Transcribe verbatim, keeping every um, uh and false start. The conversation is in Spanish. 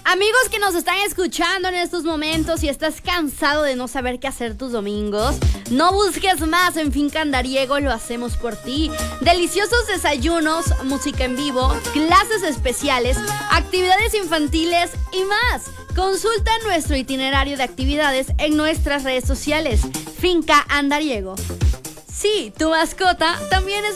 Amigos que nos están escuchando en estos momentos y estás cansado de no saber qué hacer tus domingos, no busques más, en Finca Andariego lo hacemos por ti. Deliciosos desayunos, música en vivo, clases especiales, actividades infantiles y más. Consulta nuestro itinerario de actividades en nuestras redes sociales. Finca Andariego. Sí, tu mascota también es